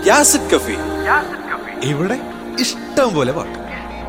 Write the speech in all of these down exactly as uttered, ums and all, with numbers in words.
യാസിഡ് കഫി. ഇവിടെ ഇഷ്ടം പോലെ പാട്ട്.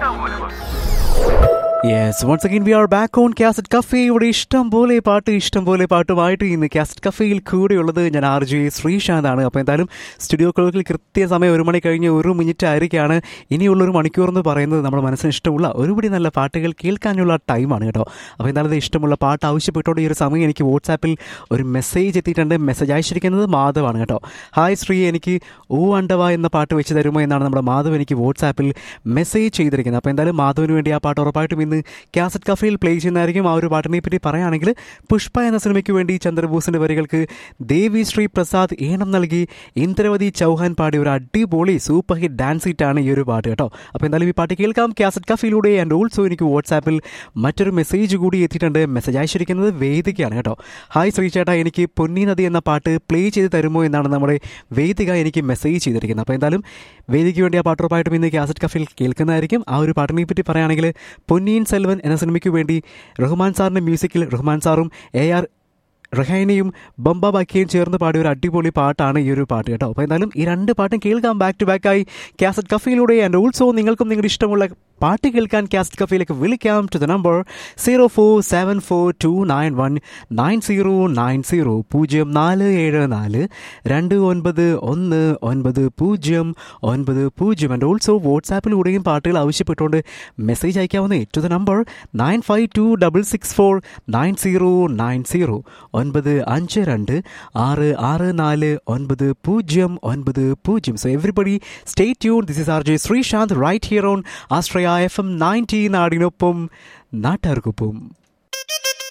Yes, once again we are back on Cassette Cafe. ഇവിടെ ഇഷ്ടം പോലെ പാട്ട് ഇഷ്ടം പോലെ പാട്ടുമായിട്ട് ഇന്ന് കാസറ്റ് കഫേയിൽ കൂടെയുള്ളത് ഞാൻ ആർ ജെ ശ്രീശാന്താണ്. അപ്പോൾ എന്തായാലും സ്റ്റുഡിയോ ക്ലോക്കിൽ കൃത്യസമയം ഒരു മണി കഴിഞ്ഞ് ഒരു മിനിറ്റ് ആയിരിക്കുകയാണ്. ഇനിയുള്ളൊരു മണിക്കൂർ എന്ന് പറയുന്നത് നമ്മുടെ മനസ്സിന് ഇഷ്ടമുള്ള ഒരുപടി നല്ല പാട്ടുകൾ കേൾക്കാനുള്ള ടൈമാണ് കേട്ടോ. അപ്പോൾ എന്തായാലും ഇഷ്ടമുള്ള പാട്ട് ആവശ്യപ്പെട്ടുകൊണ്ട് ഈ ഒരു സമയം എനിക്ക് വാട്സാപ്പിൽ ഒരു മെസ്സേജ് എത്തിയിട്ടുണ്ട്. മെസ്സേജ് അയച്ചിരിക്കുന്നത് മാധവാണ് കേട്ടോ. ഹായ് ശ്രീ, എനിക്ക് ഓ അണ്ടവ എന്ന പാട്ട് വെച്ച് തരുമോ എന്നാണ് നമ്മുടെ മാധവ് എനിക്ക് വാട്സാപ്പിൽ മെസ്സേജ് ചെയ്തിരിക്കുന്നത്. അപ്പോൾ എന്തായാലും മാധവിന് വേണ്ടി ആ പാട്ട് ഉറപ്പായിട്ടും ഇന്ന് കാസറ്റ് കഫേയിൽ പ്ലേ ചെയ്യുന്നതായിരിക്കും. ആ ഒരു പാട്ടിനെ പറ്റി പറയുകയാണെങ്കിൽ പുഷ്പ എന്ന സിനിമയ്ക്ക് വേണ്ടി ചന്ദ്രബോസിന്റെ വരികൾക്ക് ദേവി ശ്രീ പ്രസാദ് ഈണം നൽകി ഇന്ദ്രവതി ചൗഹാൻ പാടിയ ഒരു അടിപൊളി സൂപ്പർ ഹിറ്റ് ഡാൻസ് ഹിറ്റാണ് ഈ ഒരു പാട്ട് കേട്ടോ. അപ്പോൾ എന്തായാലും ഈ പാട്ട് കേൾക്കാം കാസറ്റ് കഫയിലൂടെ. ആൻഡ് ഓൾസോ എനിക്ക് വാട്സാപ്പിൽ മറ്റൊരു മെസ്സേജ് കൂടി എത്തിയിട്ടുണ്ട്. മെസ്സേജ് അയച്ചിരിക്കുന്നത് വേദികയാണ് കേട്ടോ. ഹായ് ശ്രീ ചേട്ടാ, എനിക്ക് പൊന്നി നദി എന്ന പാട്ട് പ്ലേ ചെയ്ത് തരുമോ എന്നാണ് നമ്മുടെ വേദിക എനിക്ക് മെസ്സേജ് ചെയ്തിരിക്കുന്നത്. അപ്പോൾ എന്തായാലും വേദിക്ക് വേണ്ടി ആ പാട്ട് ഉറപ്പായിട്ടും ഇന്ന് കാസറ്റ് കഫയിൽ കേൾക്കുന്നതായിരിക്കും. ആ ഒരു പാട്ടിനെ പറ്റി പറയുകയാണെങ്കിൽ പൊന്നിയിൻ സെൽവൻ എന്ന സിനിമയ്ക്ക് വേണ്ടി റഹ്മാൻ സാറിൻ്റെ മ്യൂസിക്കിൽ റഹ്മാൻ സാറും എ ആർ റഹൈനയും ബംബ ബാക്കിയും ചേർന്ന് പാടിയ ഒരു അടിപൊളി പാട്ടാണ് ഈ ഒരു പാട്ട് കേട്ടോ. അപ്പോൾ എന്തായാലും ഈ രണ്ട് പാട്ടും കേൾക്കാം back to ബാക്കായി cassette കഫയിലൂടെ. And also നിങ്ങൾക്കും നിങ്ങളുടെ ഇഷ്ടമുള്ള പാട്ട് കേൾക്കാൻ കാസറ്റ് കഫയിലേക്ക് വിളിക്കാം to the number zero four seven four to nine one nine zero nine zero പൂജ്യം നാല് ഏഴ് നാല് രണ്ട് ഒൻപത് ഒന്ന് ഒൻപത് പൂജ്യം ഒൻപത് പൂജ്യം. ആൻഡ് ഓൾസോ വാട്സാപ്പിലൂടെയും പാട്ടുകൾ ആവശ്യപ്പെട്ടുകൊണ്ട് message അയക്കാവുന്നേ to the number nine five to double six four nine zero nine zero ഒൻപത് അഞ്ച് രണ്ട് ആറ് ആറ് നാല് ഒൻപത് പൂജ്യം ഒൻപത് പൂജ്യം. So everybody stay tune. This is R J Sreesanth right here on Ashraya F M ninety. നാടിനൊപ്പം നാട്ടാർക്കൊപ്പം.